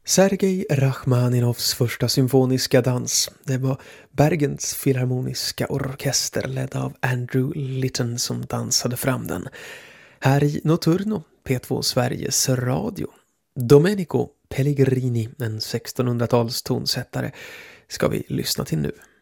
Sergej Rachmaninovs första symfoniska dans. Det var Bergens filharmoniska orkester ledd av Andrew Litton som dansade fram den. Här i Notturno, P2 Sveriges Radio. Domenico Pellegrini, en 1600-tals tonsättare, ska vi lyssna till nu.